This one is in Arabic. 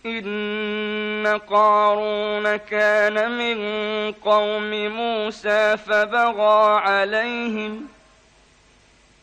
إن قارون كان من قوم موسى فبغى عليهم